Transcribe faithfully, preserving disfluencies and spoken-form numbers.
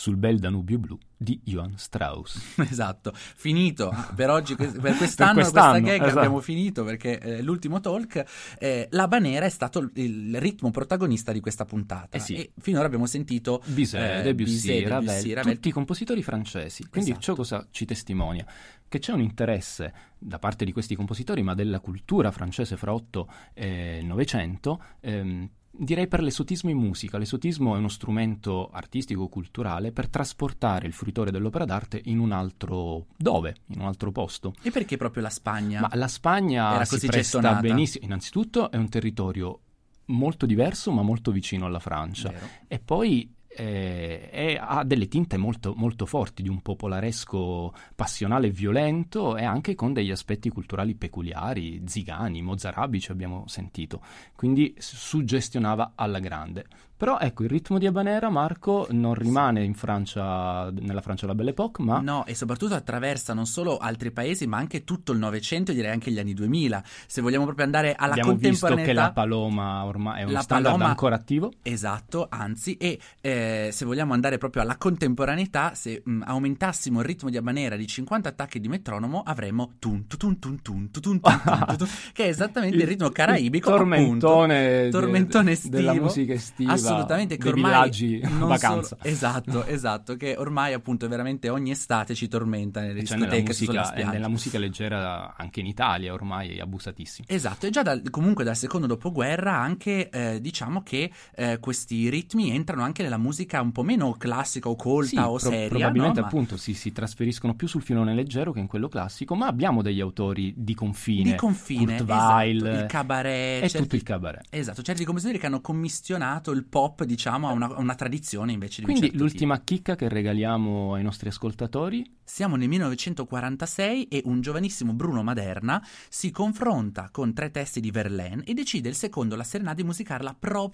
sul bel Danubio blu di Johann Strauss. Esatto, finito per oggi, per quest'anno, per quest'anno questa gag esatto. Abbiamo finito perché eh, l'ultimo talk, eh, l'habanera è stato il, il ritmo protagonista di questa puntata, eh sì. e finora abbiamo sentito Bizet, eh, Debussy, Bizet, Ravel, Debussy, Ravel, tutti i compositori francesi, quindi esatto. ciò cosa ci testimonia? Che c'è un interesse da parte di questi compositori, ma della cultura francese fra otto e novecento, ehm, direi per l'esotismo in musica. L'esotismo è uno strumento artistico culturale per trasportare il fruitore dell'opera d'arte in un altro dove, in un altro posto. E perché proprio la Spagna? Ma la Spagna era si così presta gettonata? benissimo. Innanzitutto è un territorio molto diverso ma molto vicino alla Francia. Vero. E poi eh, è, ha delle tinte molto, molto forti, di un popolaresco passionale e violento, e anche con degli aspetti culturali peculiari, zigani, mozarabici abbiamo sentito, quindi suggestionava alla grande. Però ecco, il ritmo di habanera, Marco, non rimane in Francia, nella Francia della Belle Époque, ma... No, e soprattutto attraversa non solo altri paesi, ma anche tutto il Novecento, direi anche gli anni duemila. Se vogliamo proprio andare alla abbiamo contemporaneità... visto che la Paloma ormai è uno la standard Paloma, ancora attivo. Esatto, anzi, e eh, se vogliamo andare proprio alla contemporaneità, se mh, aumentassimo il ritmo di habanera di cinquanta attacchi di metronomo, avremo tun tun tun tun tun tun tun tun, che è esattamente il, il ritmo caraibico, il tormentone, appunto, tormentone de, estivo, della musica estiva, assolutamente, che dei ormai villaggi non vacanza. Solo, esatto, esatto, che ormai appunto veramente ogni estate ci tormenta nelle cioè discoteche, nella sulla musica, spiaggia. nella musica leggera anche in Italia ormai è abusatissimo. Esatto, e già dal, comunque dal secondo dopoguerra anche eh, diciamo che eh, questi ritmi entrano anche nella musica un po' meno classica o colta sì, o pro- seria. probabilmente no? appunto si, si trasferiscono più sul filone leggero che in quello classico, ma abbiamo degli autori di confine, di confine, Kurt esatto, Weill, il cabaret, è certi, tutto il cabaret. Esatto, certi compositori che hanno commissionato il pop, diciamo, a una, a una tradizione invece di Quindi un certo l'ultima tipo. chicca che regaliamo ai nostri ascoltatori: siamo nel millenovecentoquarantasei e un giovanissimo Bruno Maderna si confronta con tre testi di Verlaine e decide il secondo, la Serenade, di musicarla proprio